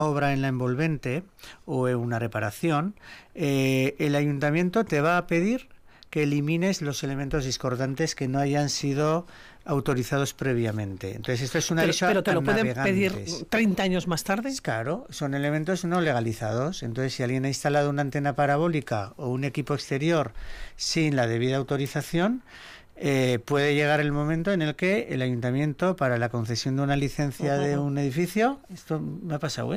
obra en la envolvente o en una reparación, el ayuntamiento te va a pedir que elimines los elementos discordantes que no hayan sido autorizados previamente. Entonces, esto es una aviso pero te a lo pueden navegantes. pedir 30 años más tarde. Claro, son elementos no legalizados. Entonces, si alguien ha instalado una antena parabólica o un equipo exterior sin la debida autorización, puede llegar el momento en el que el ayuntamiento, para la concesión de una licencia de un edificio, esto me ha pasado,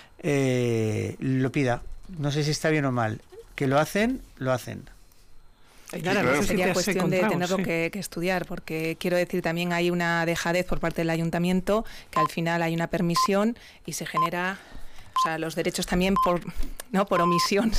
lo pida. No sé si está bien o mal. Que lo hacen, lo hacen. Claro, no sé si sería cuestión de tenerlo que estudiar, porque quiero decir, también hay una dejadez por parte del ayuntamiento, que al final hay una permisión y se genera... O sea, los derechos también por omisión.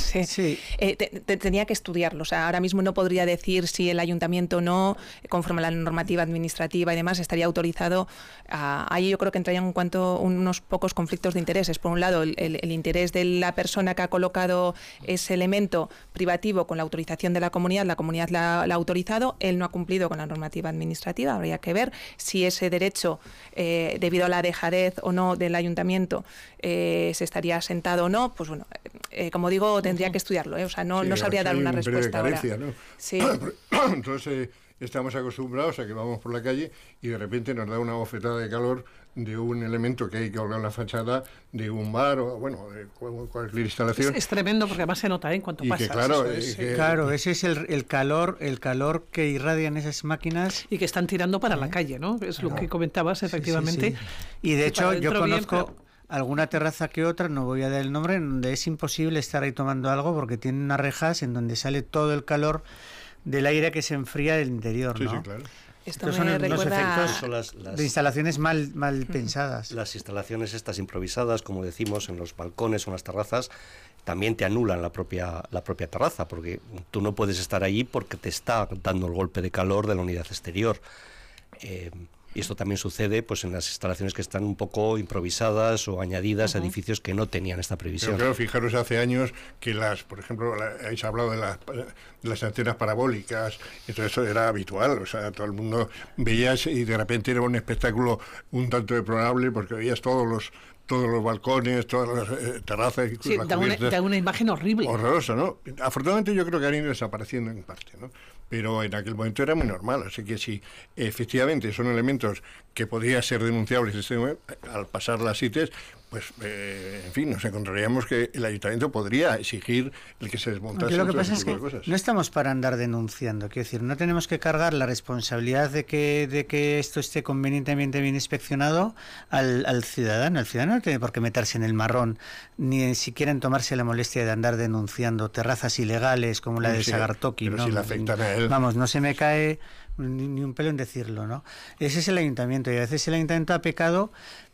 Tenía que estudiarlo. O sea, ahora mismo no podría decir si el ayuntamiento no, conforme a la normativa administrativa y demás, estaría autorizado. Ahí yo creo que entrarían unos pocos conflictos de intereses. Por un lado, el interés de la persona que ha colocado ese elemento privativo con la autorización de la comunidad la ha autorizado, él no ha cumplido con la normativa administrativa. Habría que ver si ese derecho, debido a la dejadez o no del ayuntamiento, se estaría asentado o no. Pues bueno, como digo, tendría que estudiarlo, o sea, no sabría dar una respuesta ahora. ¿No? Sí. Entonces estamos acostumbrados a que vamos por la calle y de repente nos da una bofetada de calor de un elemento que hay que colgar en la fachada de un bar o de cualquier instalación. Es tremendo porque además se nota en cuanto pasa. Claro, ese es el calor que irradian esas máquinas y que están tirando para la calle, ¿no? Es lo que comentabas, efectivamente. Sí. Y de hecho yo conozco alguna terraza que otra, no voy a dar el nombre, en donde es imposible estar ahí tomando algo porque tiene unas rejas en donde sale todo el calor del aire que se enfría del interior, ¿no? Sí, claro. Esto son los efectos de instalaciones mal pensadas. Las instalaciones estas improvisadas, como decimos, en los balcones o en las terrazas, también te anulan la propia terraza, porque tú no puedes estar allí porque te está dando el golpe de calor de la unidad exterior. Y esto también sucede pues en las instalaciones que están un poco improvisadas o añadidas a edificios que no tenían esta previsión. Pero claro, fijaros hace años que por ejemplo, habéis hablado de las antenas parabólicas, entonces eso era habitual, o sea, todo el mundo veías y de repente era un espectáculo un tanto deplorable porque veías todos los balcones, todas las terrazas. Sí, da una imagen horrible. Horrorosa, ¿no? Afortunadamente yo creo que han ido desapareciendo en parte, ¿no? Pero en aquel momento era muy normal, así que si efectivamente son elementos que podrían ser denunciables al pasar las CITES, pues, en fin, nos encontraríamos que el ayuntamiento podría exigir el que se desmontase. Lo que pasa es que no estamos para andar denunciando, quiero decir, no tenemos que cargar la responsabilidad de que esto esté convenientemente bien inspeccionado al ciudadano. El ciudadano no tiene por qué meterse en el marrón, ni siquiera en tomarse la molestia de andar denunciando terrazas ilegales como la de Sagartoki. Pero si le afectan a él. Vamos, no se me cae ni un pelo en decirlo, ¿no? Ese es el ayuntamiento, y a veces el ayuntamiento ha pecado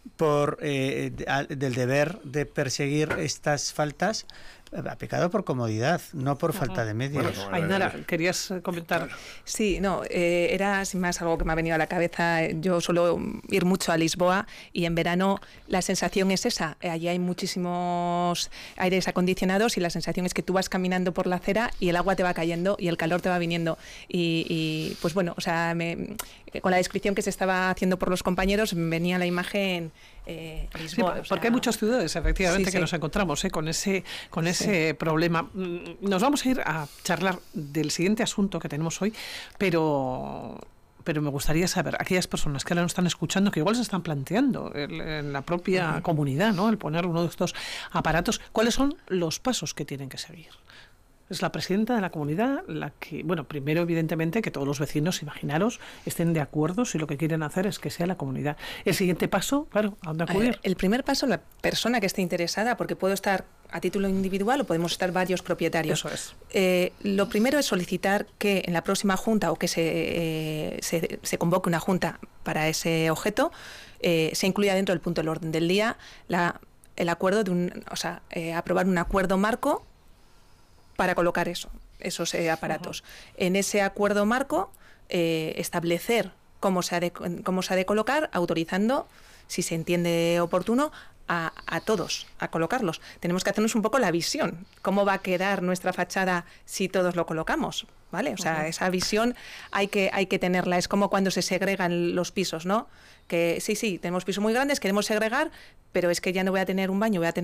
del deber de perseguir estas faltas, ha pecado por comodidad, no por falta de medios. Ainara, ¿querías comentar? Sí, no, era sin más algo que me ha venido a la cabeza. Yo suelo ir mucho a Lisboa y en verano la sensación es esa. Allí hay muchísimos aires acondicionados y la sensación es que tú vas caminando por la acera y el agua te va cayendo y el calor te va viniendo. Y pues bueno, o sea, con la descripción que se estaba haciendo por los compañeros venía la imagen Lisboa. Sí, porque hay muchas ciudades, efectivamente, que nos encontramos con ese problema. Nos vamos a ir a charlar del siguiente asunto que tenemos hoy, pero me gustaría saber, aquellas personas que ahora nos están escuchando, que igual se están planteando en la propia comunidad, ¿no?, el poner uno de estos aparatos, ¿cuáles son los pasos que tienen que seguir? Es la presidenta de la comunidad la que, bueno, primero evidentemente que todos los vecinos, imaginaros, estén de acuerdo si lo que quieren hacer es que sea la comunidad. El siguiente paso, claro, ¿a dónde acudir? El primer paso, la persona que esté interesada, porque puedo estar a título individual o podemos estar varios propietarios. Eso es. Lo primero es solicitar que en la próxima junta o que se convoque una junta para ese objeto, se incluya dentro del punto del orden del día el acuerdo aprobar un acuerdo marco para colocar esos aparatos. En ese acuerdo marco, establecer cómo se ha de colocar, autorizando, si se entiende oportuno, a todos a colocarlos. Tenemos que hacernos un poco la visión. ¿Cómo va a quedar nuestra fachada si todos lo colocamos? ¿vale? O sea, esa visión hay que tenerla. Es como cuando se segregan los pisos, ¿no? Que sí, tenemos pisos muy grandes, queremos segregar, pero es que ya no voy a tener un baño, voy a tener